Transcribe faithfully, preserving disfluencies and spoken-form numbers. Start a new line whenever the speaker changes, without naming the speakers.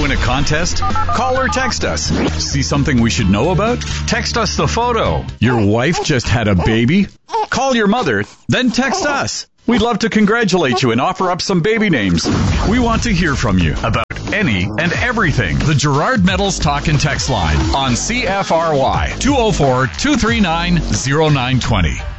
win a contest? Call or text us. See something we should know about? Text us the photo. Your wife just had a baby? Call your mother, then text us. We'd love to congratulate you and offer up some baby names. We want to hear from you about any and everything. The Gerard Metals Talk and Text line on C F R Y two oh four, two three nine, oh nine two oh.